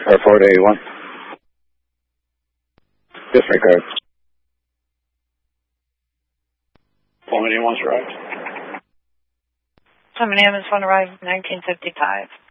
Or 481. Disregard. 481's arrived. 7 a.m. is one arrived, 1955.